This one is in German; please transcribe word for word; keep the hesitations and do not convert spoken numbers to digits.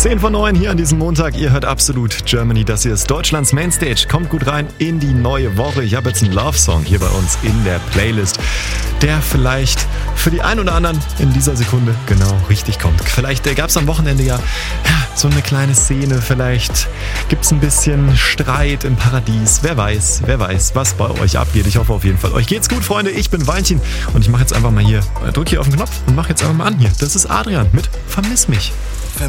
zehn vor neun hier an diesem Montag. Ihr hört Absolut Germany. Das hier ist Deutschlands Mainstage. Kommt gut rein in die neue Woche. Ich habe jetzt einen Love-Song hier bei uns in der Playlist, der vielleicht für die einen oder anderen in dieser Sekunde genau richtig kommt. Vielleicht gab es am Wochenende ja, ja so eine kleine Szene. Vielleicht gibt es ein bisschen Streit im Paradies. Wer weiß, wer weiß, was bei euch abgeht. Ich hoffe auf jeden Fall, euch geht's gut, Freunde. Ich bin Weinchen und ich mache jetzt einfach mal hier, drück hier auf den Knopf und mache jetzt einfach mal an hier. Das ist Adrian mit Vermiss mich.